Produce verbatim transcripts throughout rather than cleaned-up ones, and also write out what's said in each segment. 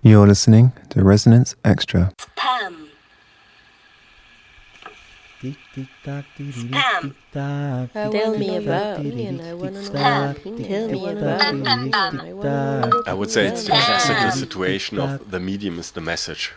You're listening to Resonance Extra. Spam. Spam. Tell me about, you know, I want to know. Tell me about. I would say it's the classical situation of the medium is the message.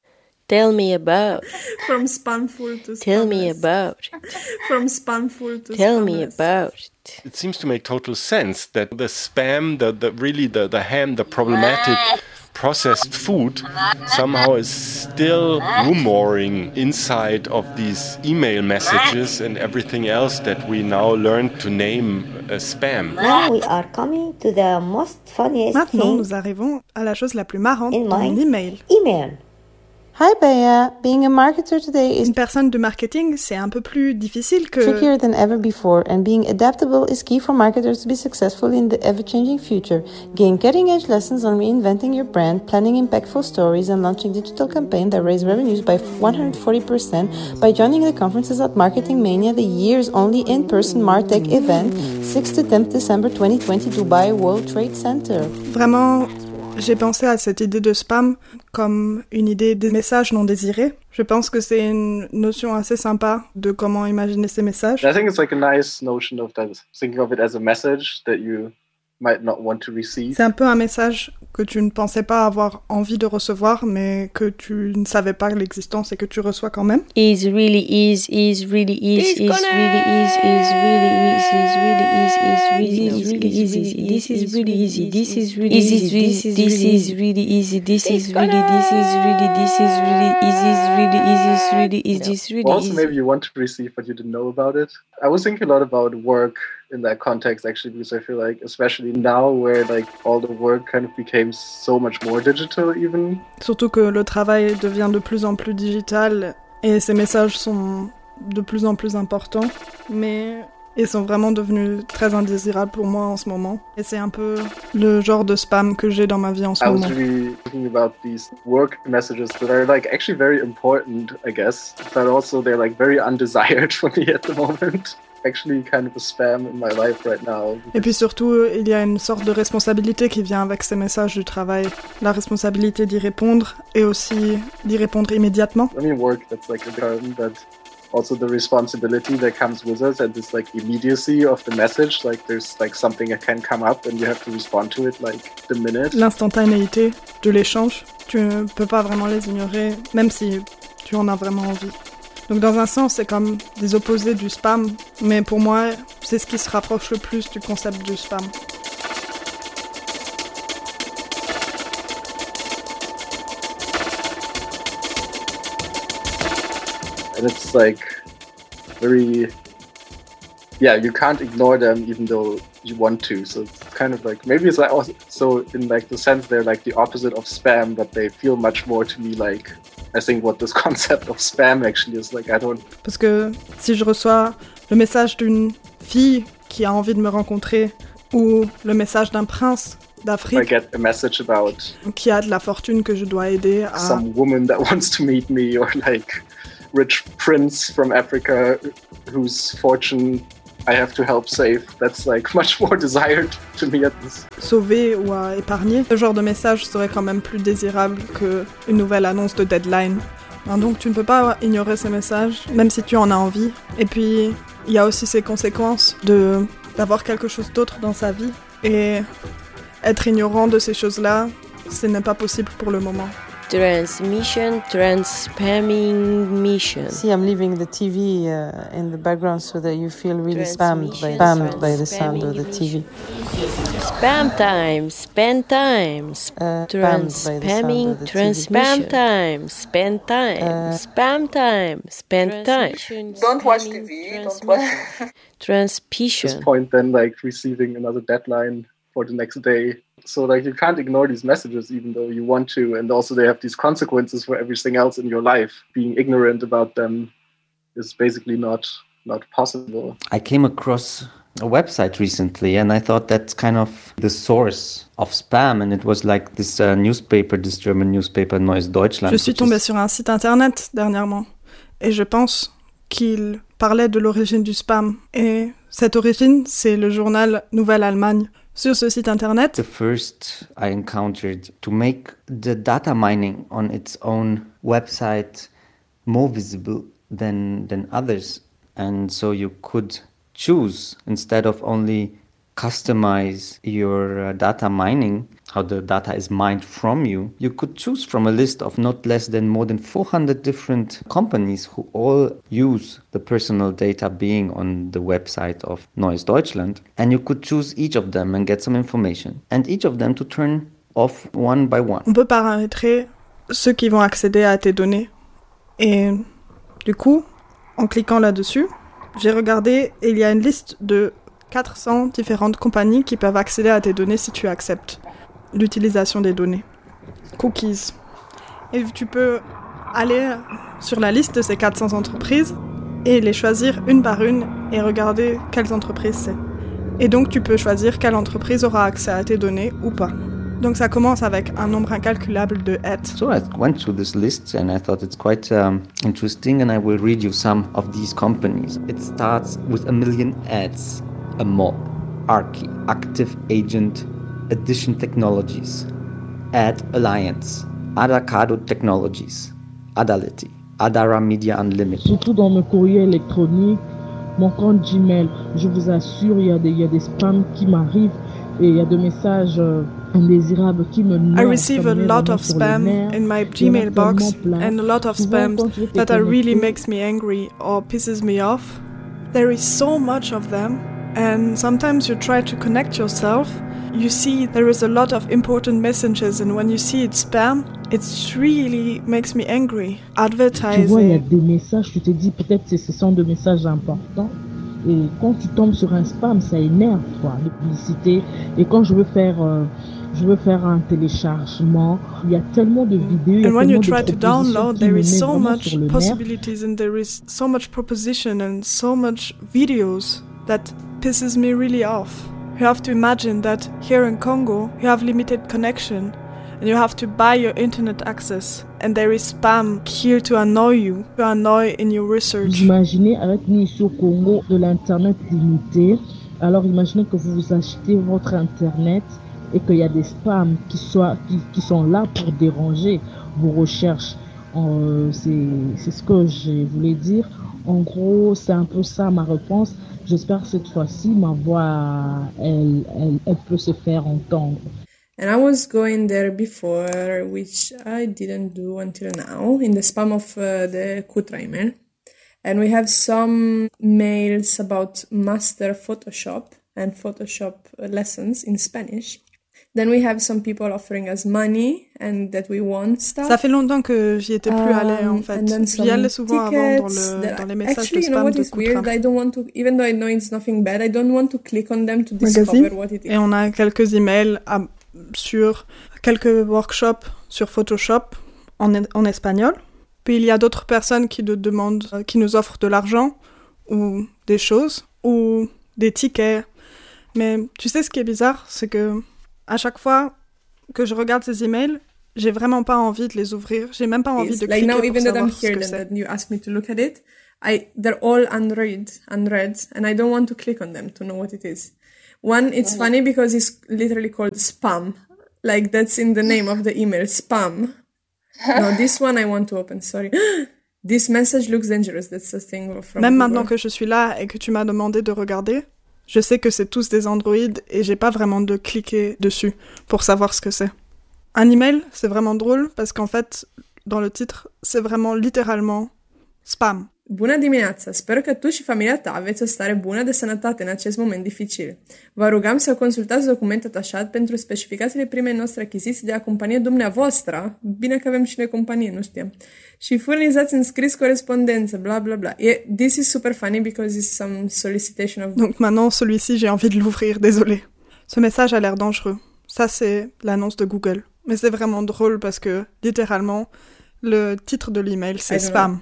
Tell me about. From spamful to spamless. Tell me about. From spamful to Tell spamless. me about. It seems to make total sense that the spam, the, the really the, the ham, the problematic processed food somehow is still rumoring inside of these email messages and everything else that we now learn to name as spam. Now we are coming to the most funniest Maintenant, thing nous arrivons à la chose la plus marrante in dans my mon email. email. Hi Bea, being a marketer today is Une personne de marketing, c'est un peu plus difficile que... trickier than ever before, and being adaptable is key for marketers to be successful in the ever-changing future. Gain cutting-edge lessons on reinventing your brand, planning impactful stories, and launching digital campaigns that raise revenues by one hundred forty percent by joining the conferences at Marketing Mania, the year's only in-person MarTech event, sixth to tenth December twenty twenty, Dubai World Trade Center. Vraiment, j'ai pensé à cette idée de spam comme une idée des messages non désirés. Je pense que c'est une notion assez sympa de comment imaginer ces messages. I think it's like a nice notion of that, thinking of it as a message that you might not want to receive. C'est un peu un message que tu ne pensais pas avoir envie de recevoir, mais que tu ne savais pas l'existence et que tu reçois quand même. Is really is is really is is really is is really is is really is is really is really easy. This is really easy. This is really easy. This is this is really easy. This is really this is really this is really is is really is is really is this really Also, easy. maybe you want to receive, but you didn't know about it. I was thinking a lot about work in that context, actually, because I feel like, especially now, where like all the work kind of became so much more digital, even. Surtout que le travail devient de plus en plus digital et ces messages sont de plus en plus importants, mais ils sont vraiment devenus très indésirables pour moi en ce moment. Et c'est un peu le genre de spam que j'ai dans ma vie en ce I moment. was really thinking about these work messages that are like actually very important, I guess, but also they're like very undesired for me at the moment. Actually kind of a spam in my life right now. Et puis surtout, il y a une sorte de responsabilité qui vient avec ces messages du travail. La responsabilité d'y répondre et aussi d'y répondre immédiatement. I mean, work, that's like a term, but also the responsibility that comes with us and this like immediacy of the message. Like there's like something that can come up and you have to respond to it like the minute. L'instantanéité de l'échange, tu ne peux pas vraiment les ignorer, même si tu en as vraiment envie. Donc dans un sens, c'est comme des opposés du spam, mais pour moi, c'est ce qui se rapproche le plus du concept du spam. And it's like very, yeah, you can't ignore them even though you want to. So it's kind of like, maybe it's like also, so in like the sense they're like the opposite of spam, but they feel much more to me like, I think what this concept of spam actually is like, I don't... Parce que si je reçois le message d'une fille qui a envie de me rencontrer, ou le message d'un prince I d'Afrique get a message about qui a de la fortune que je dois aider à... some woman that wants to meet me, or like rich prince from Africa whose fortune I have to help save. That's like much more desired to me at this. sauver ou à épargner. Ce genre de message serait quand même plus désirable qu'une nouvelle annonce de deadline. Hein, donc tu ne peux pas ignorer ces messages, même si tu en as envie. Et puis, il y a aussi ces conséquences de, d'avoir quelque chose d'autre dans sa vie. Et être ignorant de ces choses-là, ce n'est pas possible pour le moment. Transmission, trans-spamming mission. See, I'm leaving the T V uh, in the background so that you feel really spammed by, Transmission, spammed by the sound of the T V. Spam time, spend time, Uh, trans-spamming, transmission. spam time, spend time, Uh, spam time, spend time. Don't watch T V. Don't watch. At Transmission. this point, then like receiving another deadline for the next day. So like you can't ignore these messages even though you want to, and also they have these consequences for everything else in your life. Being ignorant about them is basically not not possible. I came across a website recently and I thought that's kind of the source of spam, and it was like this uh, newspaper, this German newspaper Neues Deutschland. Je suis tombée sur un site internet dernièrement et je pense qu'il parlait de l'origine du spam. Et cette origine, c'est le journal Nouvelle Allemagne, sur ce site internet. The first I encountered to make the data mining on its own website more visible than than others, and so you could choose instead of only customize your uh, data mining, how the data is mined from you, you could choose from a list of not less than more than four hundred different companies who all use the personal data being on the website of Neues Deutschland, and you could choose each of them and get some information, and each of them to turn off one by one. On peut paramétrer ceux qui vont accéder à tes données. Et du coup, en cliquant là-dessus, j'ai regardé et il y a une liste de quatre cents différentes compagnies qui peuvent accéder à tes données si tu acceptes l'utilisation des données. Cookies. Et tu peux aller sur la liste de ces quatre cents entreprises et les choisir une par une et regarder quelles entreprises c'est. Et donc tu peux choisir quelle entreprise aura accès à tes données ou pas. Donc ça commence avec un nombre incalculable de ads. So I went through this list and I thought it's quite um, interesting, and I will read you some of these companies. It starts with a million ads. A Mob, Archie, Active Agent, Edition Technologies, Ad Alliance, Adacado Technologies, Adality, Adara Media Unlimited. Surtout dans mes courriers électroniques, mon compte Gmail, je vous assure, il y a des, il y a des spams qui m'arrivent et il y a des messages euh, indésirables qui me noient. I receive a lot of spam in my Gmail box and a lot of spams that are really makes me angry or pisses me off. There is so much of them. And sometimes you try to connect yourself, you see there is a lot of important messages, and when you see it spam, it really makes me angry. Advertising. Tu vois, il y a des messages, tu te dis peut-être que ce sont des messages importants, et quand tu tombes sur un spam, ça énerve, quoi, de publicité. Et quand je veux faire, euh, je veux faire un téléchargement, il y a tellement de vidéos, and when you try de to download, there is so much le possibilities, and there is so much proposition and so much videos that pisses me really off. You have to imagine that here in Congo, you have limited connection and you have to buy your internet access, and there is spam here to annoy you, to annoy in your research. Imaginez avec nous ici au Congo de l'internet limité. Alors imaginez que vous achetez votre internet et qu'il y a des spams qui, soient, qui, qui sont là pour déranger vos recherches. Euh, c'est, c'est ce que je voulais dire. En gros, c'est un peu ça ma réponse. J'espère que cette fois-ci, ma voix, elle, elle, elle peut se faire entendre. And I was going there before, which I didn't do until now, in the spam of uh, the Kutra email. And we have some mails about master Photoshop and Photoshop lessons in Spanish. Then we have some people offering us money and that we want stuff. Ça fait longtemps que j'y étais plus allée en fait. J'y allais souvent avant dans, le, dans les messages actually, de spam you know what de is weird? Kutra. I don't want to, even though I know it's nothing bad, I don't want to click on them to discover Magazine. what it is. Et on a quelques emails à, sur quelques workshops sur Photoshop en, en espagnol. Puis il y a d'autres personnes qui nous demandent, qui nous offrent de l'argent ou des choses ou des tickets. Mais tu sais ce qui est bizarre, c'est que à chaque fois que je regarde ces emails, j'ai vraiment pas envie de les ouvrir. J'ai même pas envie de like cliquer now, pour even though I'm savoir ce here que and c'est. that you asked me to look at it, I they're all unread, unread, and I don't want to click on them to know what it is. One, it's funny because it's literally called spam, like that's in the name of the email, spam. No, this one I want to open. Sorry, this message looks dangerous. That's the thing from Même Google. maintenant que je suis là et que tu m'as demandé de regarder, je sais que c'est tous des Android et j'ai pas vraiment de cliquer dessus pour savoir ce que c'est. Un email, c'est vraiment drôle parce qu'en fait, dans le titre, c'est vraiment littéralement spam. Bună dimineața! Sper că tu și familia ta aveți o stare bună de sănătate în acest moment dificil. Vă rugăm să consultați documentul atașat pentru specificațiile primei noastre achiziții de a companie dumneavoastră. Bine că avem și noi companie, nu știam. Și furnizați în scris corespondență, bla bla bla. Yeah, this is super funny because it's some solicitation of... Donc maintenant, celui-ci, j'ai envie de l'ouvrir, désolé. Ce message a l'air dangereux. Ça, c'est l'annonce de Google. Mais c'est vraiment drôle parce que, littéralement, le titre de l'email, c'est spam.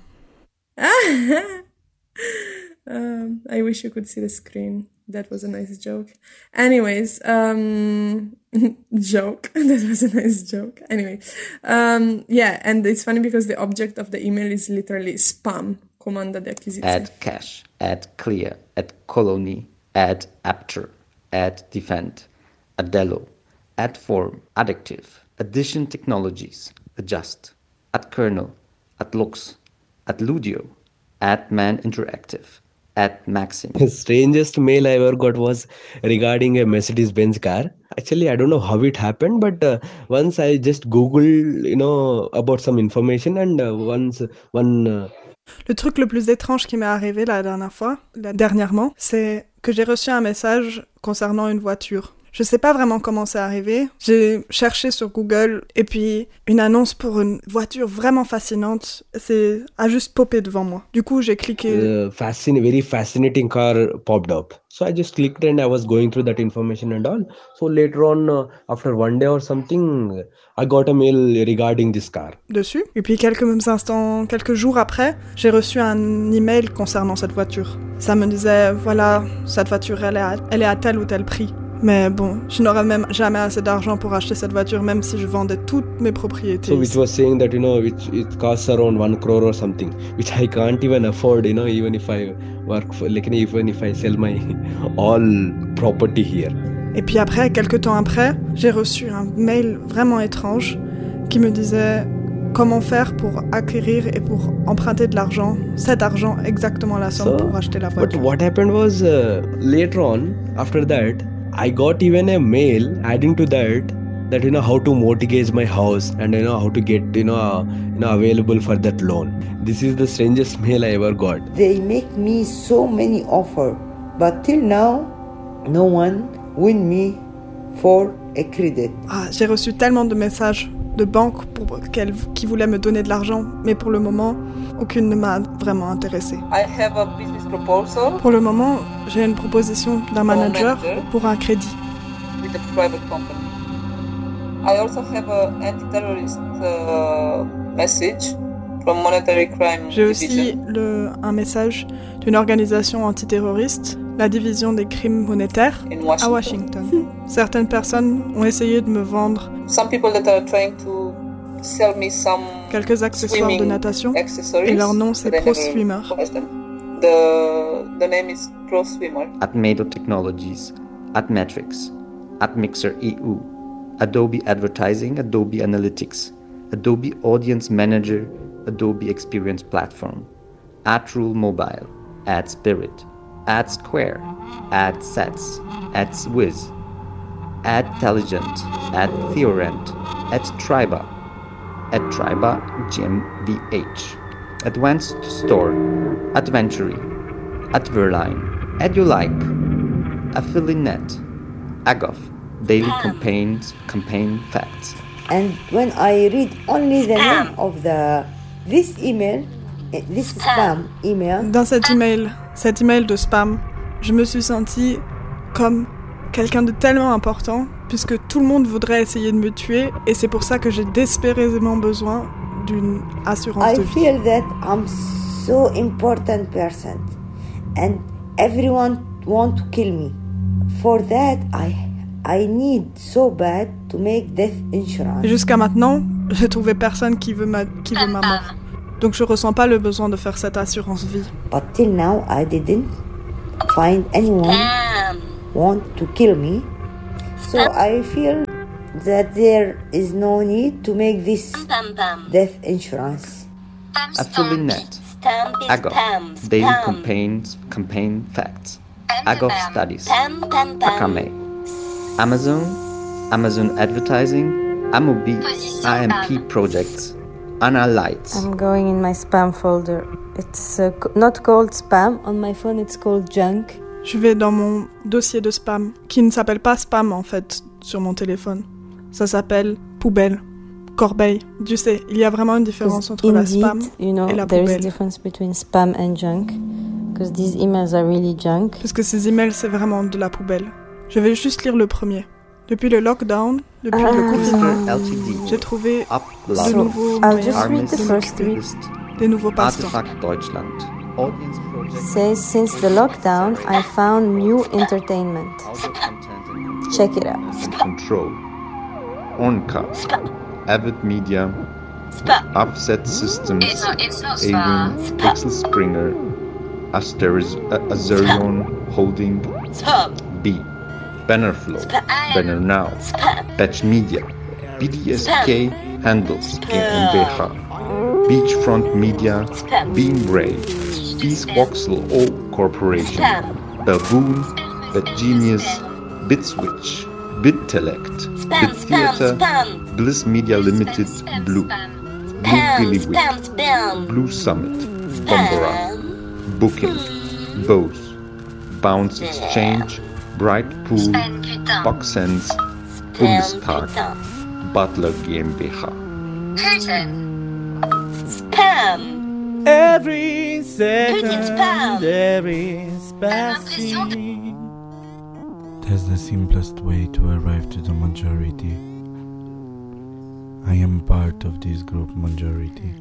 um, I wish you could see the screen. That was a nice joke. Anyways, um, joke. That was a nice joke. Anyway, um, yeah, and it's funny because the object of the email is literally spam, comanda de achiziție. Add cache, add clear, add colony, add apture, add defend, Adelo, Adform, Addictive, Addition Technologies, Adjust, at Kernel, at Lux, at Ludio, at Man Interactive, at Maxim. The strangest mail I ever got was regarding a Mercedes-Benz car. Actually, I don't know how it happened, but uh, once I just Googled, you know, about some information, and uh, once one. Uh... Le truc le plus étrange qui m'est arrivé la dernière fois, la dernièrement, c'est que j'ai reçu un message concernant une voiture. Je sais pas vraiment comment c'est arrivé. J'ai cherché sur Google et puis une annonce pour une voiture vraiment fascinante, c'est a juste popé devant moi. Du coup, j'ai cliqué. Uh, fascin- very fascinating car popped up. So I just clicked and I was going through that information and all. So later on, uh, after one day or something, I got a mail regarding this car. Dessus. Et puis quelques instants, quelques jours après, j'ai reçu un email concernant cette voiture. Ça me disait, voilà, cette voiture, elle est à, elle est à tel ou tel prix. Mais bon, je n'aurais même jamais assez d'argent pour acheter cette voiture, même si je vendais toutes mes propriétés. So which was saying that, you know, it, it costs around one crore or something, which I can't even afford, you know, even if I work for, like, even if I sell my all property here. Et puis après, quelques temps après, j'ai reçu un mail vraiment étrange qui me disait comment faire pour acquérir et pour emprunter de l'argent, cet argent, exactement la somme so, pour acheter la voiture. But what happened was, uh, later on, after that, I got even a mail adding to that that you know how to mortgage my house and you know how to get you know uh, you know available for that loan. This is the strangest mail I ever got. They make me so many offers, but till now, no one win me for a credit. Ah, j'ai reçu tellement de messages de banques pour qu'elles, qui voulaient me donner de l'argent, mais pour le moment, aucune ne m'a vraiment intéressée. I have a business proposal. Pour le moment, j'ai une proposition d'un manager pour un crédit. With a private company. I also have an anti-terrorist uh, message from Monetary Crime J'ai aussi Division. le, un message d'une organisation antiterroriste, la division des crimes monétaires, Washington. à Washington. Certaines personnes ont essayé de me vendre Some people that are trying to sell me some quelques accessoires de natation et leur nom c'est Pro Swimmer. The, the name is Pro Swimmer. At Mado Technologies, at Metrics, at Mixer E U, Adobe Advertising, Adobe Analytics, Adobe Audience Manager, Adobe Experience Platform, at Rule Mobile, at Spirit, at Square, at Sets, at Swiss, at Telligent, at Theorent, at Triba, at Triba GmbH, Advanced Store, Adventury, at Verline, EduLike, Affiliate, Agoff, Daily Campaigns, Campaign Facts. And when I read only the name of the this email, this spam email. Dans cet email, cet email de spam, je me suis sentie comme quelqu'un de tellement important, puisque tout le monde voudrait essayer de me tuer, et c'est pour ça que j'ai désespérément besoin d'une assurance I de vie. feel that I'm so important person, and everyone want to kill me. For that, I I need so bad to make death insurance. Et jusqu'à maintenant, j'ai trouvé personne qui veut ma qui veut ma mort. Donc je ressens pas le besoin de faire cette assurance vie. But till now, I didn't find anyone want to kill me. So I feel that there is no need to make this death insurance. Affiliate, Agoff, Daily Campaigns, Campaign Facts, Agoff Studies, Akame, Amazon, Amazon Advertising, Amobi, I M P Projects, Analytes. I'm going in my spam folder. It's uh, not called spam. On my phone, it's called junk. Je vais dans mon dossier de spam, qui ne s'appelle pas spam en fait, sur mon téléphone. Ça s'appelle poubelle, corbeille. Tu sais, il y a vraiment une différence entre indeed, la spam you know, et la there poubelle. is a difference between spam and junk, because these emails are really junk. Parce que ces emails, c'est vraiment de la poubelle. Je vais juste lire le premier. Depuis le lockdown, depuis Ah. le confinement, j'ai trouvé de nouveaux I'll moyens just read the de first m'occuper, three. des nouveaux passe-temps. Artifact Deutschland. Audience Project. Says since the lockdown, I found new entertainment. Check it out. Control. Onka. Avid Media. Offset Systems. It's not- it's not Avon. Spam. Pixel Springer. Asteriz- uh, Azerion Holding. Spam. B. Bannerflow, Banner Now, Patch Media, B D S K Handles GmbH, Beachfront Media, Beam Brave, Bees Voxel O Corporation, Baboon, BitGenius, BitSwitch, BitTelect, BitTheater, Bliss Media Limited, Blue, Blue Gillywick, Blue Summit, Bombora, Booking, Bose, Bounce Exchange, Bright Pool, Boxsense, Bundestag, Butler GmbH. Spam. Every second there is passing. That's the simplest way to arrive to the majority. I am part of this group majority.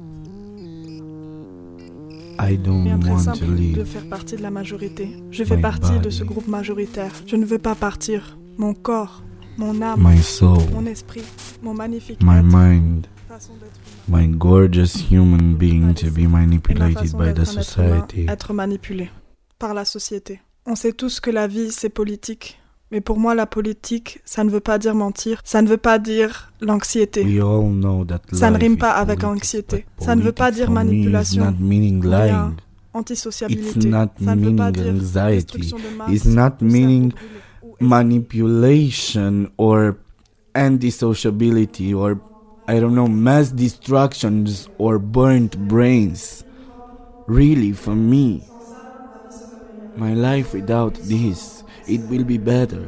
I don't Bien très want simple to leave. de faire partie de la majorité. Je fais My partie de body. ce groupe majoritaire. Je ne veux pas partir. Mon corps, mon âme, My soul, mon esprit, mon magnifique my être, mind, façon d'être my gorgeous human being to be et ma manipulated façon by the d'être un être humain, society. être manipulé par la société. On sait tous que la vie, c'est politique. Mais pour moi, la politique, ça ne veut pas dire mentir. Ça ne veut pas dire l'anxiété. We all know that Ça ne life rime is pas avec politics, anxiété. but Ça ne veut pas politics dire for me is manipulation. not meaning ou bien lying. antisociabilité. It's not Ça ne veut pas meaning dire anxiety. destruction de masse, It's not ou meaning cerveau brûlé, ou manipulation or antisociability or I don't know, mass destructions or burnt brains. Really, for me, my life without this, it will be better.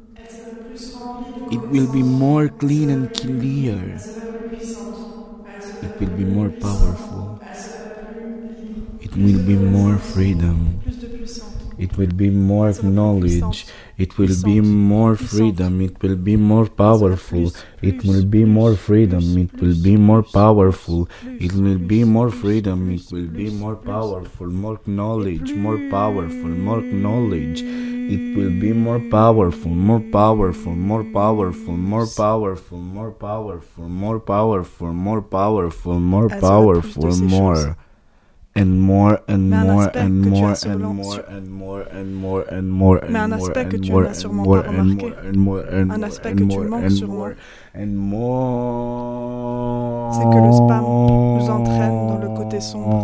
It will be more clean and clear. It will be more powerful. It will be more freedom. It will be more knowledge. It will be more freedom. It will be more powerful. It will be more freedom. It will be more powerful. It will be more freedom. It will be more powerful. More knowledge. More powerful. More knowledge. It will be more powerful. More powerful. More powerful. More powerful. More powerful. More powerful. More powerful. More powerful. More. And more and more and more and more and more and more and more and more Mais un aspect que and tu more n'as sûrement and pas more and remarqué. more and more and Un more aspect and que tu more manques and sûrement. more and more. C'est que le spam nous entraîne dans le côté sombre.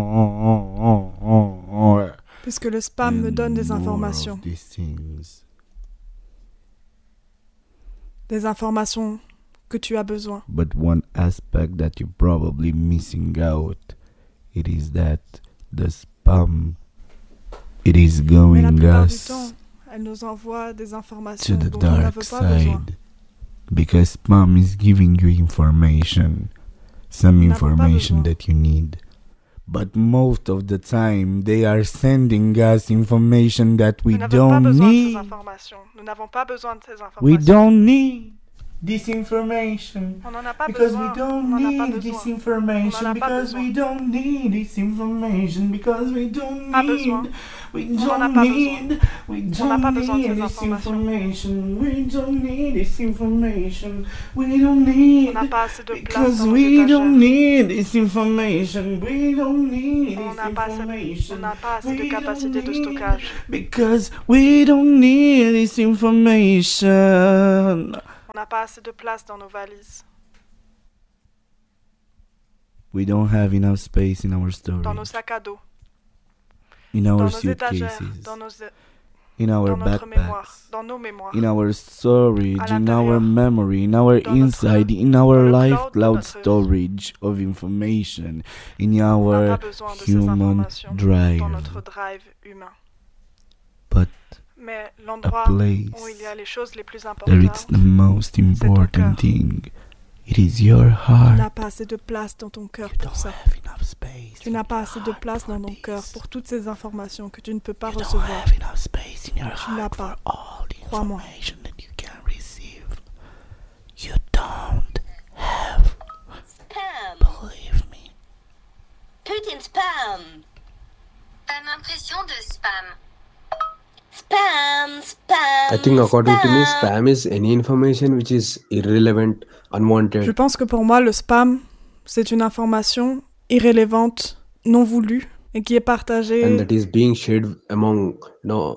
Puisque le spam me donne des informations. Des informations que tu as besoin. But one aspect that you're probably missing out, it is that the spam, it is Mais la going plupart du us temps, elle nous envoie des informations to the dont on n'a dark pas besoin. side. Because spam is giving you information, some Nous n'avons pas information besoin. that you need. But most of the time, they are sending us information that we Nous n'avons pas don't besoin de need. ces informations. Nous n'avons pas besoin de ces informations. We don't need this information On n'en a pas because besoin. we don't On n'en a pas need besoin. this On information n'en a pas because besoin. we don't need this information because we don't Pas need besoin. we On n'en a don't pas need we On n'a pas don't besoin de need ces this informations. information we don't need this information we don't need On n'a pas assez de place because dans nos we étagères. don't need this information we don't need On this n'a pas assez, information on n'a pas assez de We capacité don't de need- stockage. because we don't need this information. On n'a pas assez de place dans nos valises, We don't have enough space in our storage, dans nos sacs à dos, in dans our nos étagères, suitcases, dans, nos, in our dans notre mémoire, backpacks, dans nos mémoires, in our storage, à in l'intérieur, our memory, in our dans notre- inside, in our dans le life cloud de cloud notre vie. storage of information, in On our n'a pas besoin de ces human informations drive. dans notre drive humain. But Mais a l'endroit place où il y a les choses les plus that importantes, it's the most ton cœur. important thing. It is your tu heart. n'as pas assez de place dans ton cœur pour ça. Tu n'as pas assez de place dans ton cœur pour toutes ces informations que tu ne peux pas recevoir. Tu n'as pas. Crois-moi. You don't have. Spam. Believe me. Putain spam. T'as l'impression de spam. Spam, spam. I think according to me, spam. spam is any information which is irrelevant, unwanted. Je pense que pour moi, le spam, c'est une information irrélevante, non voulue, et qui est partagée And that is being shared among, you know,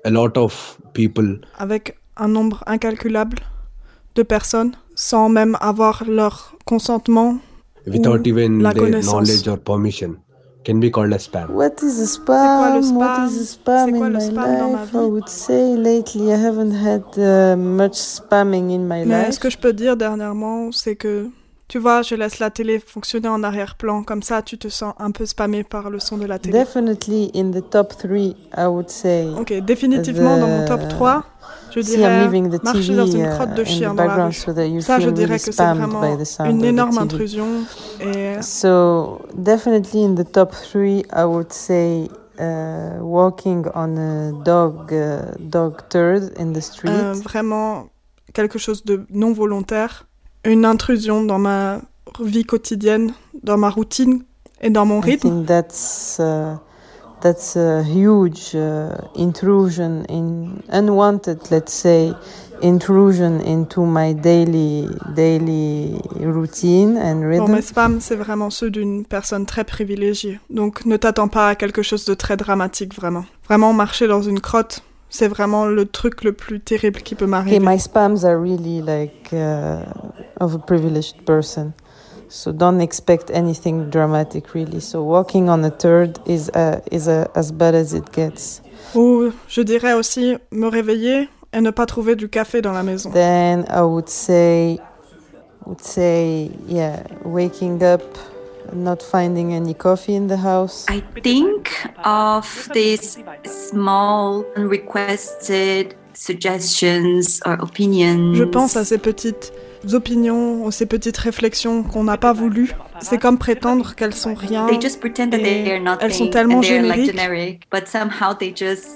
a lot of people. Avec un nombre incalculable de personnes, sans même avoir leur consentement Without ou even la their connaissance. knowledge or permission, can be called as spam. What is a C'est quoi le spam? spam? What is a spam C'est quoi in le my spam dans ma life? vie? I would say lately I haven't had uh, much spamming in my Mais life. ce que je peux dire dernièrement, c'est que, tu vois, je laisse la télé fonctionner en arrière-plan, comme ça tu te sens un peu spammé par le son de la télé. Definitely in the top three, I would say. Ok, définitivement the... dans mon top trois, je See, I'm dirais leaving the marcher T V dans une crotte de uh, chien in the dans la background rue. so that you Ça, je feel dirais really que c'est spammed vraiment by the sound une of the énorme T V. intrusion. Et So definitely in the top three, I would say uh, walking on a dog uh, dog turd in the street. euh, vraiment quelque chose de non volontaire, une intrusion dans ma vie quotidienne, dans ma routine et dans mon I rythme. think that's uh, that's a huge uh, intrusion in unwanted, let's say, intrusion into my daily daily routine and Bon, rhythm. mes spams, c'est vraiment ceux d'une personne très privilégiée. Donc ne t'attends pas à quelque chose de très dramatique, vraiment. Vraiment, marcher dans une crotte, c'est vraiment le truc le plus terrible qui peut Okay, m'arriver. my spams are really like uh, of a privileged person. So don't expect anything dramatic, really. So walking on a turd is uh, is uh, as bad as it gets. Ou je dirais aussi me réveiller et ne pas trouver du café dans la maison. Then I would say, would say, yeah, waking up, not finding any coffee in the house. I think of these small unrequested suggestions or opinions. Je pense à ces petites opinions ou ces petites réflexions qu'on n'a pas voulu. C'est comme prétendre qu'elles sont rien. They just pretend that et they're nothing. elles sont tellement and they're like génériques. generic, but somehow they just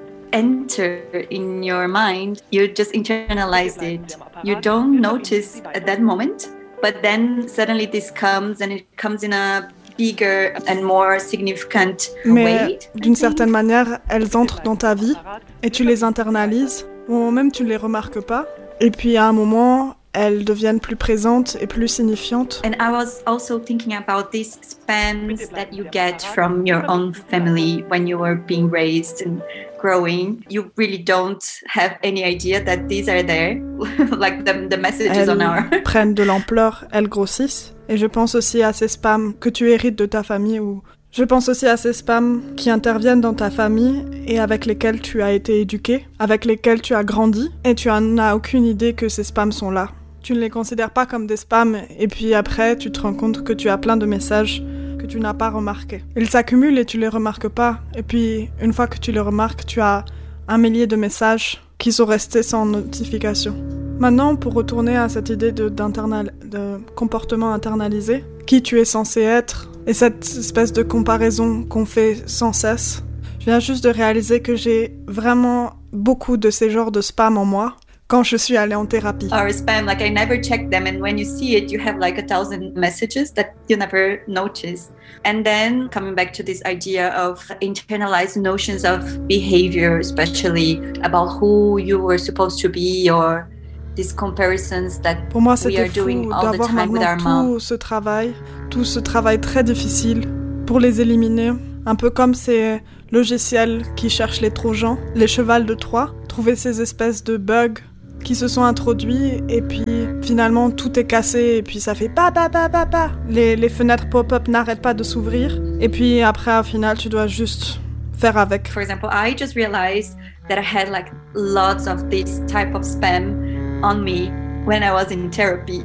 enter in your mind. You just internalize it. You don't notice at that moment, but then suddenly this comes and it comes in a bigger and more significant Mais way. d'une certaine manière, elles entrent dans ta vie et tu les internalises. Au moment même, tu ne les remarques pas. Et puis à un moment, elles deviennent plus présentes et plus signifiantes. And I was also thinking about these spams that you get from your own family when you were being raised and growing. You really don't have any idea that these are there, like the, the messages Elles on our... prennent de l'ampleur, elles grossissent. Et je pense aussi à ces spams que tu hérites de ta famille ou... Je pense aussi à ces spams qui interviennent dans ta famille et avec lesquels tu as été éduqué, avec lesquels tu as grandi et tu n'as aucune idée que ces spams sont là. Tu ne les considères pas comme des spams et puis après tu te rends compte que tu as plein de messages que tu n'as pas remarqués. Ils s'accumulent et tu les remarques pas et puis une fois que tu les remarques, tu as un millier de messages qui sont restés sans notification. Maintenant, pour retourner à cette idée de, d'internal, de comportement internalisé, qui tu es censé être, et cette espèce de comparaison qu'on fait sans cesse, je viens juste de réaliser que j'ai vraiment beaucoup de ces genres de spam en moi quand je suis allée en thérapie. Or spam, like I never check them, and when you see it, you have like a thousand messages that you never notice. And then coming back to this idea of internalized notions of behavior, especially about who you were supposed to be, or these comparisons that Pour moi, we c'était are fou doing all the d'avoir time with our maintenant mom. tout ce travail, tout ce travail très difficile pour les éliminer. Un peu comme ces logiciels qui cherchent les Trojans, les chevals de Troie, trouver ces espèces de bugs qui se sont introduits et puis finalement tout est cassé et puis ça fait pa pa pa pa pa. Les, les fenêtres pop-up n'arrêtent pas de s'ouvrir et puis après au final tu dois juste faire avec. For example, I just realized that I had like lots of this type of spam on me when I was in therapy.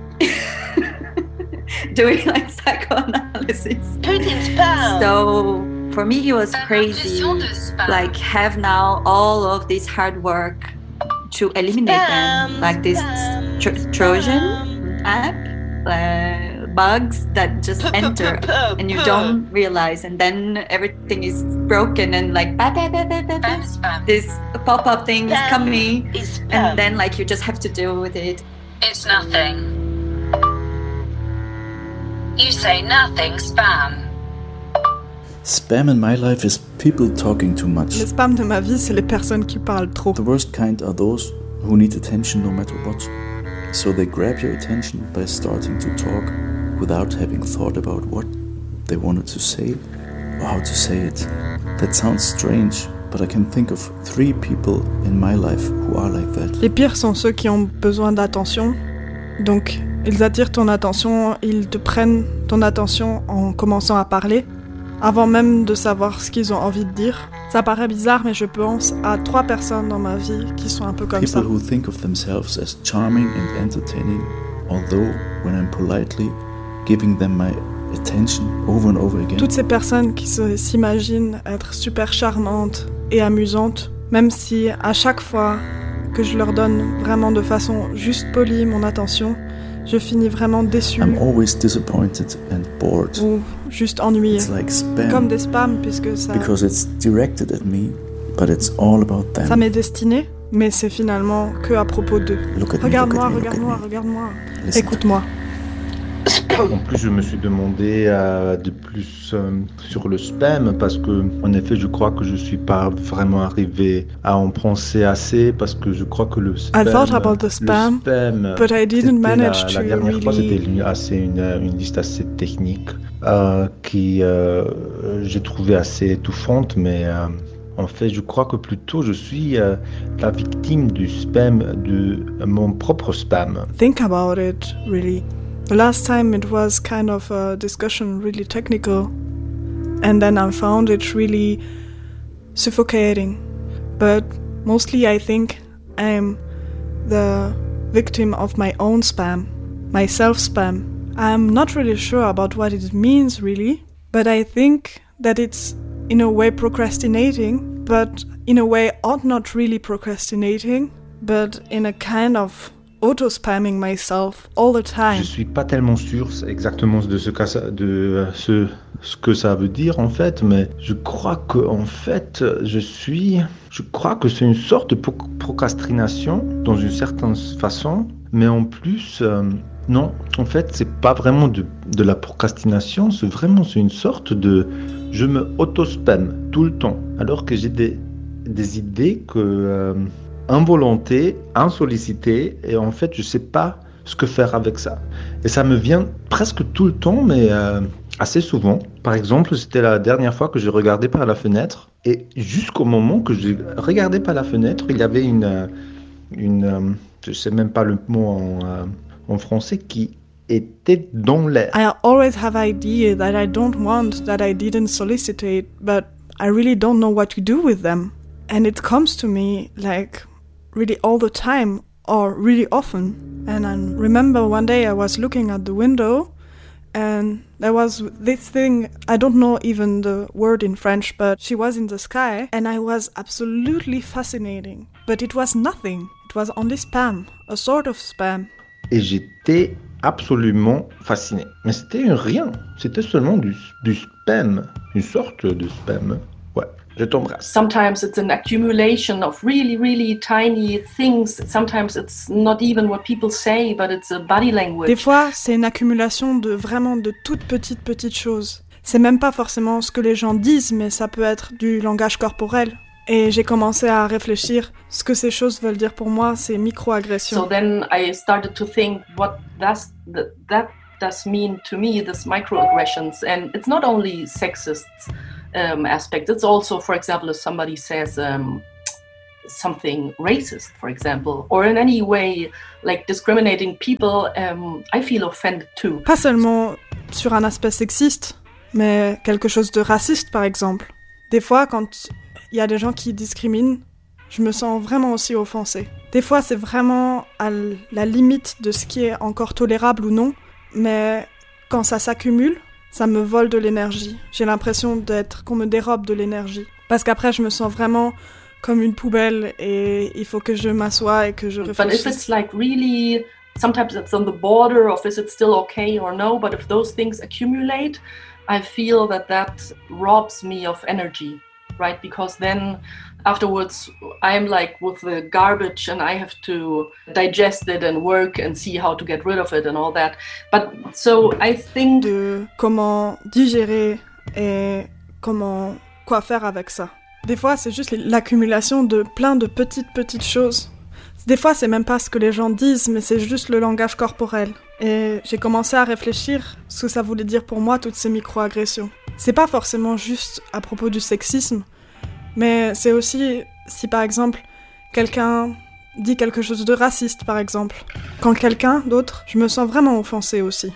Doing like psychoanalysis. So for me it was crazy, like have now all of this hard work to eliminate them, like this tro- Trojan app, uh, bugs that just enter and you don't realize, and then everything is broken and like bah, bah, bah, bah, bah, bah. This pop-up thing is coming, and then like you just have to deal with it. It's nothing. You say nothing, spam. Spam in my life is people talking too much. Les spams de ma vie, c'est les personnes qui parlent trop. The worst kind are those who need attention no matter what. So they grab your attention by starting to talk without having thought about what they wanted to say or how to say it. That sounds strange, but I can think of three people in my life who are like that. Les pires sont ceux qui ont besoin d'attention. Donc, ils attirent ton attention, ils te prennent ton attention en commençant à parler, avant même de savoir ce qu'ils ont envie de dire. Ça paraît bizarre, mais je pense à trois personnes dans ma vie qui sont un peu comme ça. People who think of themselves as charming and entertaining, although when I'm politely giving them my attention over and over again. Toutes ces personnes qui se, s'imaginent être super charmantes et amusantes, même si à chaque fois que je leur donne vraiment de façon juste polie mon attention, je finis vraiment déçu. I'm always disappointed and bored. Ou juste ennuyé. It's like spam. Comme des spams, puisque ça... Because it's directed at me, but it's all about them. Ça m'est destiné, mais c'est finalement que à propos d'eux. Regarde-moi, regarde-moi, regarde-moi. Écoute-moi. En plus, je me suis demandé euh, de plus euh, sur le spam parce que, en effet, je crois que je suis pas vraiment arrivé à en penser assez parce que je crois que le spam, I thought about the spam, le spam but I didn't manage la, to la dernière really... fois, c'était une, assez, une, une liste assez technique euh, qui euh, j'ai trouvé assez étouffante, mais euh, en fait, je crois que plutôt je suis euh, la victime du spam, de mon propre spam. Think about it, really. The last time it was kind of a discussion, really technical, and then I found it really suffocating. But mostly I think I'm the victim of my own spam, my self-spam. I'm not really sure about what it means really, but I think that it's in a way procrastinating, but in a way ought not really procrastinating, but in a kind of auto-spamming myself all the time. Je suis pas tellement sûr exactement de ce que, de ce, ce que ça veut dire en fait, mais je crois que en fait, je suis, je crois que c'est une sorte de procrastination dans une certaine façon, mais en plus, euh, non, en fait, c'est pas vraiment de, de la procrastination, c'est vraiment c'est une sorte de, je me auto-spam tout le temps, alors que j'ai des, des idées que euh, involonté, insollicité, et en fait, je sais pas ce que faire avec ça. Et ça me vient presque tout le temps, mais euh, assez souvent. Par exemple, c'était la dernière fois que je regardais par la fenêtre, et jusqu'au moment que je regardais par la fenêtre, il y avait une, une, je sais même pas le mot en, en français, qui était dans l'air. I always have idea that I don't want, that I didn't solicitate, but I really don't know what to do with them. And it comes to me like really all the time or really often. And I remember one day I was looking at the window and there was this thing, I don't know even the word in French, but she was in the sky and I was absolutely fascinating. But it was nothing. It was only spam, a sort of spam. Et j'étais absolument fasciné. Mais c'était rien. C'était seulement du, du spam. Une sorte de spam. Ouais. Je t'embrasse. Sometimes it's an accumulation of really, really tiny things. Sometimes it's not even what people say, but it's a body language. Des fois, c'est une accumulation de vraiment de toutes petites petites choses. C'est même pas forcément ce que les gens disent, mais ça peut être du langage corporel. Et j'ai commencé à réfléchir ce que ces choses veulent dire pour moi, ces micro-agressions. So then I started to think what does that, that does mean to me, this microaggressions, and it's not only sexist. Um, aspect. It's also, for example, if somebody says um, something racist, for example, or in any way like discriminating people, um, I feel offended too. Pas seulement sur un aspect sexiste, mais quelque chose de raciste, par exemple. Des fois, quand il y a des gens qui discriminent, je me sens vraiment aussi offensée. Des fois, c'est vraiment à la limite de ce qui est encore tolérable ou non, mais quand ça s'accumule, ça me vole de l'énergie. J'ai l'impression d'être, qu'on me dérobe de l'énergie. Parce qu'après, je me sens vraiment comme une poubelle et il faut que je m'assoie et que je réfléchisse. But if it's like really, sometimes it's on the border of is it still okay or no, but if those things accumulate, I feel that that robs me of energy, right? Because then afterwards, I'm like with the garbage and I have to digest it and work and see how to get rid of it and all that. But so I think... De comment digérer et comment... quoi faire avec ça. Des fois, c'est juste l'accumulation de plein de petites, petites choses. Des fois, c'est même pas ce que les gens disent, mais c'est juste le langage corporel. Et j'ai commencé à réfléchir ce que ça voulait dire pour moi, toutes ces micro-agressions. C'est pas forcément juste à propos du sexisme, Mais c'est aussi si par exemple quelqu'un dit quelque chose de raciste par exemple. Quand quelqu'un d'autre, je me sens vraiment offensée aussi.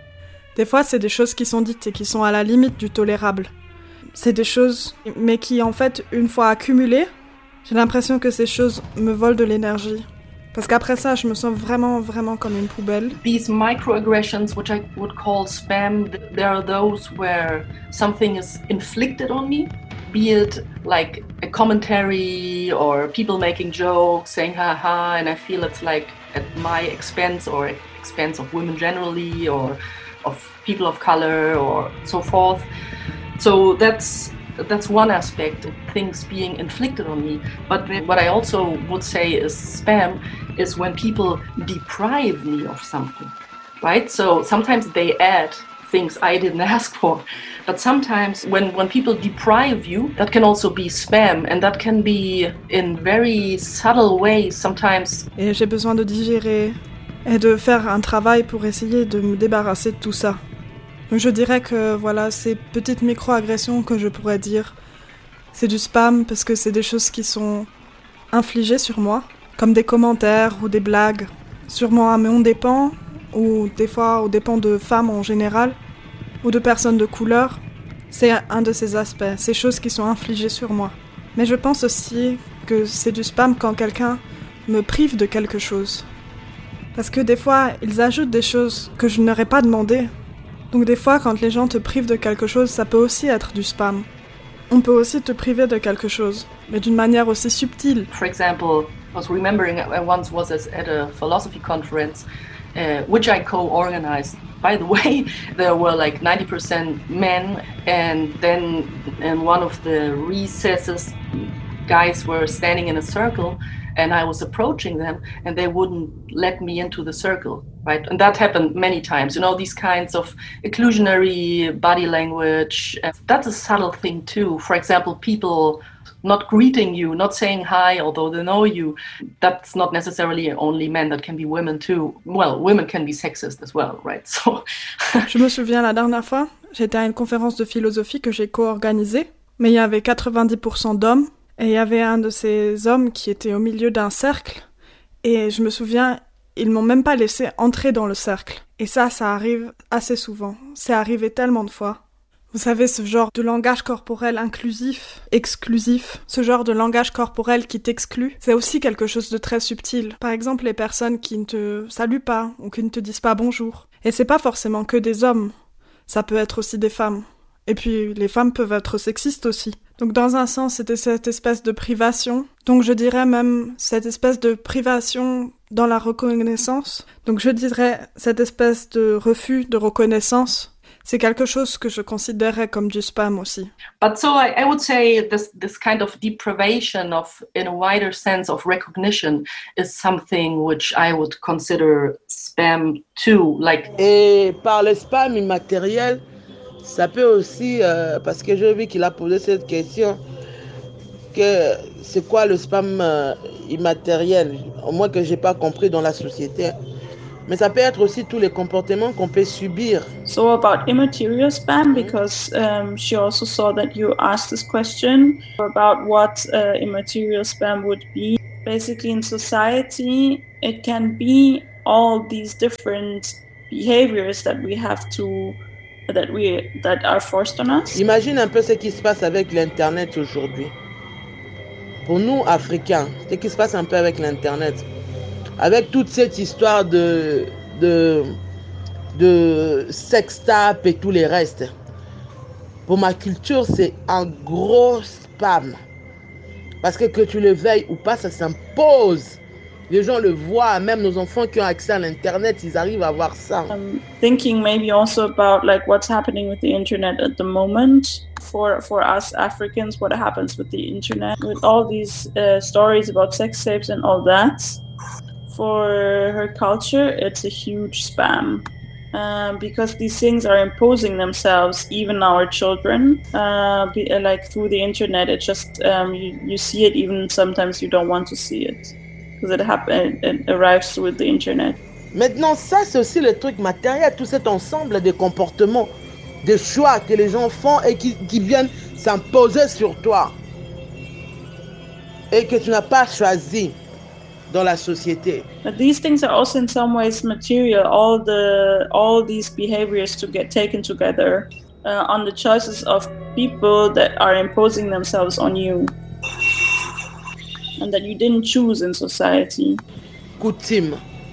Des fois c'est des choses qui sont dites et qui sont à la limite du tolérable. C'est des choses, mais qui en fait, une fois accumulées, j'ai l'impression que ces choses me volent de l'énergie. Parce qu'après ça, je me sens vraiment, vraiment comme une poubelle. These microaggressions, which I would call spam, there are those where something is inflicted on me, be it like a commentary or people making jokes, saying ha ha, and I feel it's like at my expense or expense of women generally or of people of color or so forth. So that's that's one aspect, things being inflicted on me. But what I also would say is spam is when people deprive me of something, right? So sometimes they add things I didn't ask for. But sometimes when, when people deprive you, that can also be spam, and that can be in very subtle ways sometimes. Et j'ai besoin de digérer et de faire un travail pour essayer de me débarrasser de tout ça. Donc je dirais que voilà, ces petites micro-agressions que je pourrais dire, c'est du spam parce que c'est des choses qui sont infligées sur moi, comme des commentaires ou des blagues, sûrement à mon dépens, ou des fois aux dépens de femmes en général, ou de personnes de couleur. C'est un de ces aspects, ces choses qui sont infligées sur moi. Mais je pense aussi que c'est du spam quand quelqu'un me prive de quelque chose. Parce que des fois, ils ajoutent des choses que je n'aurais pas demandé. Donc des fois, quand les gens te privent de quelque chose, ça peut aussi être du spam. On peut aussi te priver de quelque chose, mais d'une manière aussi subtile. For example, I was remembering I once was at a philosophy conference, uh, which I co-organized. By the way, there were like ninety percent men, and then in one of the recesses, guys were standing in a circle, and I was approaching them, and they wouldn't let me into the circle, right? And that happened many times, you know, these kinds of inclusionary body language. That's a subtle thing too. For example, people not greeting you, not saying hi, although they know you. That's not necessarily only men, that can be women too. Well, women can be sexist as well, right? So Je me souviens la dernière fois, j'étais à une conférence de philosophie que j'ai co-organisée, mais il y avait quatre-vingt-dix pour cent d'hommes, et il y avait un de ces hommes qui était au milieu d'un cercle, et je me souviens, ils m'ont même pas laissé entrer dans le cercle. Et ça, ça arrive assez souvent. C'est arrivé tellement de fois. Vous savez, ce genre de langage corporel inclusif, exclusif, ce genre de langage corporel qui t'exclut, c'est aussi quelque chose de très subtil. Par exemple, les personnes qui ne te saluent pas, ou qui ne te disent pas bonjour. Et c'est pas forcément que des hommes. Ça peut être aussi des femmes. Et puis, les femmes peuvent être sexistes aussi. Donc dans un sens, c'était cette espèce de privation. Donc je dirais même cette espèce de privation dans la reconnaissance. Donc je dirais cette espèce de refus de reconnaissance. C'est quelque chose que je considérais comme du spam aussi. But so I, I would say this, this kind of deprivation of, in a wider sense, of recognition is something which I would consider spam too. Like... Et par le spam immatériel, ça peut aussi, euh, parce que j'ai vu qu'il a posé cette question, que c'est quoi le spam euh, immatériel, au moins que j'ai pas compris dans la société. Mais ça peut être aussi tous les comportements qu'on peut subir. So about immaterial spam, because um, she also saw that you asked this question about what uh, immaterial spam would be. Basically in society, it can be all these different behaviors that we have to That we that are forced on us. Imagine un peu ce qui se passe avec l'Internet aujourd'hui. Pour nous, Africains, ce qui se passe un peu avec l'Internet, avec toute cette histoire de, de, de sextape et tous les restes. Pour ma culture, c'est un gros spam. Parce que que tu le veuilles ou pas, ça s'impose. Les gens le voient, même nos enfants qui ont accès à l'internet, ils arrivent à voir ça. Um, thinking maybe also about like what's happening with the internet at the moment. For for us Africans, what happens with the internet, with all these uh, stories about sex tapes and all that. For her culture, it's a huge spam. Um, because these things are imposing themselves, even our children, uh, be, uh, like through the internet. It just um, you, you see it, even sometimes you don't want to see it. Because it, happen, it arrives through the internet. Maintenant, ça, c'est aussi le truc matériel, tout cet ensemble de comportements, de choix que les gens font et qui, qui viennent s'imposer sur toi. et que tu n'as pas choisi dans la société. But these things are also in some ways material. All the all these behaviors to get taken together uh, on the choices of people that are imposing themselves on you and that you didn't choose in society. Coutume,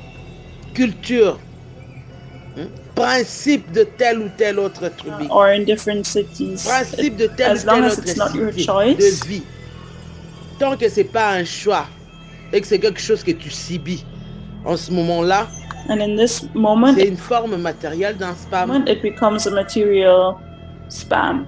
culture, hein? Principe de telle ou telle autre tribu. Or in different cities. Principe de telle as ou telle long as autre it's not your cité choice. de vie. Tant que c'est pas un choix et que c'est quelque chose que tu subis en ce moment-là, and in this moment, c'est une forme matérielle d'un spam. It becomes a material spam.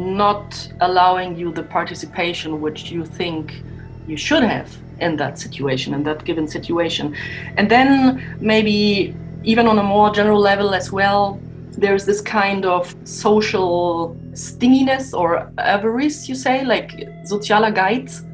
Not allowing you the participation which you think you should have in that situation, in that given situation. And then maybe even on a more general level as well, there's this kind of social stinginess or avarice, you say, like sozialer Geiz,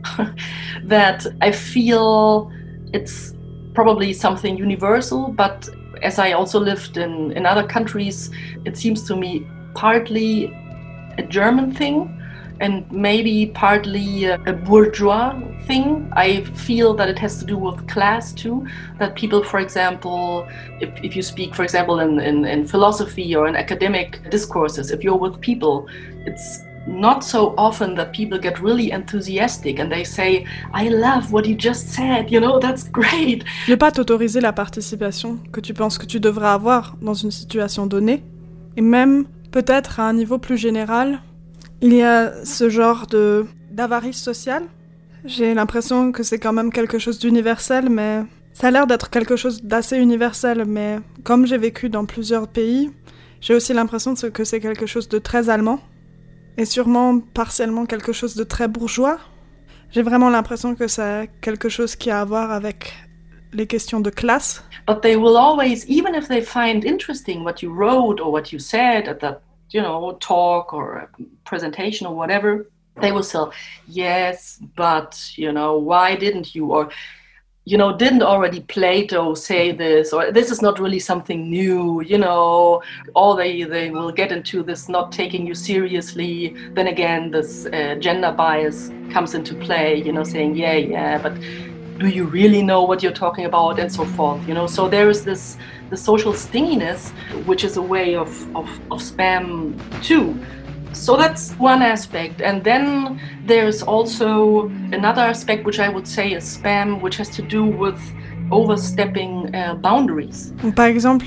that I feel it's probably something universal, but as I also lived in, in other countries, it seems to me partly a German thing and maybe partly a, a bourgeois thing. I feel that it has to do with class too, that people, for example, if, if you speak, for example, in, in, in philosophy or in academic discourses, if you're with people, it's not so often that people get really enthusiastic and they say, I love what you just said, you know, that's great. Ne pas t'autoriser la participation que tu penses que tu devrais avoir dans une situation donnée, et même peut-être à un niveau plus général, il y a ce genre de d'avarice sociale. J'ai l'impression que c'est quand même quelque chose d'universel, mais ça a l'air d'être quelque chose d'assez universel, mais comme j'ai vécu dans plusieurs pays, j'ai aussi l'impression que c'est quelque chose de très allemand, et sûrement partiellement quelque chose de très bourgeois. J'ai vraiment l'impression que c'est quelque chose qui a à voir avec les questions de classe. But they will always, even if they find interesting what you wrote or what you said at that, you know, talk or presentation or whatever, they will say, yes, but, you know, why didn't you? Or, you know, didn't already Plato say this? Or this is not really something new, you know, or they, they will get into this not taking you seriously. Then again, this uh, gender bias comes into play, you know, saying, yeah, yeah, but do you really know what you're talking about, and so forth, you know? So there is this the social stinginess, which is a way of, of, of spam too. So that's one aspect. And then there's also another aspect, which I would say is spam, which has to do with overstepping uh, boundaries. Donc, par exemple,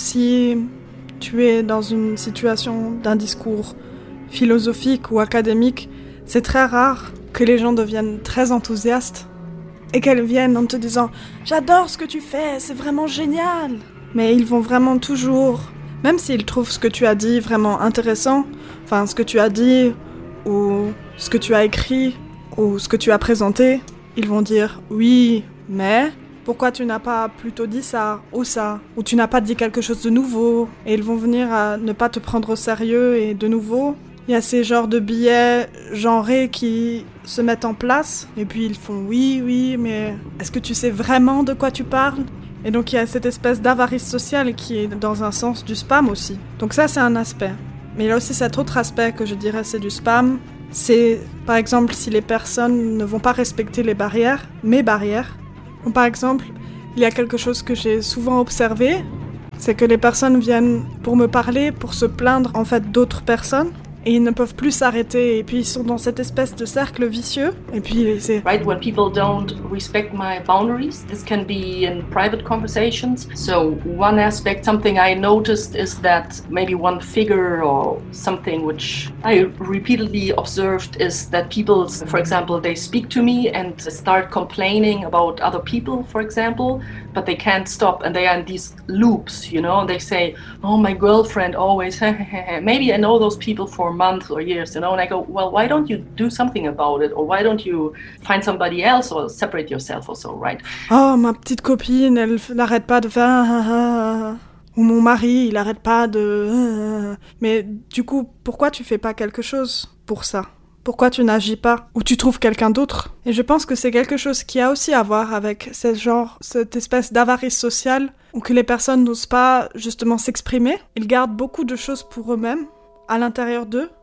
si tu es dans une situation d'un discours philosophique ou académique, c'est très rare que les gens deviennent très enthousiastes et qu'elles viennent en te disant « J'adore ce que tu fais, c'est vraiment génial !» Mais ils vont vraiment toujours, même s'ils trouvent ce que tu as dit vraiment intéressant, enfin ce que tu as dit, ou ce que tu as écrit, ou ce que tu as présenté, ils vont dire « Oui, mais pourquoi tu n'as pas plutôt dit ça, ou ça, ou tu n'as pas dit quelque chose de nouveau ?» Et ils vont venir à ne pas te prendre au sérieux, et de nouveau, il y a ces genres de billets genrés qui se mettent en place, et puis ils font « Oui, oui, mais est-ce que tu sais vraiment de quoi tu parles ?» Et donc il y a cette espèce d'avarice sociale qui est dans un sens du spam aussi. Donc ça c'est un aspect. Mais il y a aussi cet autre aspect que je dirais c'est du spam. C'est par exemple si les personnes ne vont pas respecter les barrières, mes barrières. Donc, par exemple, il y a quelque chose que j'ai souvent observé, c'est que les personnes viennent pour me parler, pour se plaindre en fait d'autres personnes. Et ils ne peuvent plus s'arrêter, et puis ils sont dans cette espèce de cercle vicieux, et puis c'est... Right, when people don't respect my boundaries, this can be in private conversations. So one aspect, something I noticed is that maybe one figure or something which I repeatedly observed is that people, for example, they speak to me and start complaining about other people, for example, but they can't stop, and they are in these loops, you know, and they say, oh, my girlfriend always, maybe I know those people for months or years, you know, and I go, well, why don't you do something about it, or why don't you find somebody else or separate yourself or so, right? Oh, ma petite copine, elle n'arrête pas de faire... Ou mon mari, il n'arrête pas de... Mais du coup, pourquoi tu fais pas quelque chose pour ça ? Pourquoi tu n'agis pas ? Ou tu trouves quelqu'un d'autre ? Et je pense que c'est quelque chose qui a aussi à voir avec ce genre, cette espèce d'avarice sociale où que les personnes n'osent pas justement s'exprimer. Ils gardent beaucoup de choses pour eux-mêmes, à l'intérieur d'eux,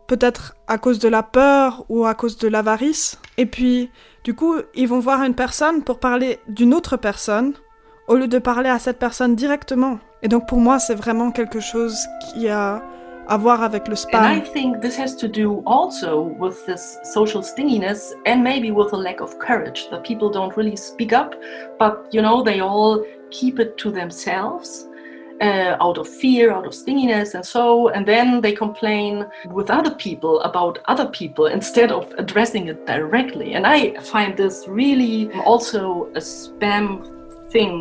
peut-être à cause de la peur ou à cause de l'avarice. Et puis, du coup, ils vont voir une personne pour parler d'une autre personne, au lieu de parler à cette personne directement. Et donc pour moi, c'est vraiment quelque chose qui a à voir avec le spam. And I think this has to do also with this social stinginess and maybe with a lack of courage, that people don't really speak up, but you know, they all keep it to themselves uh, out of fear, out of stinginess and so, and then they complain with other people about other people instead of addressing it directly. And I find this really also a spam thing.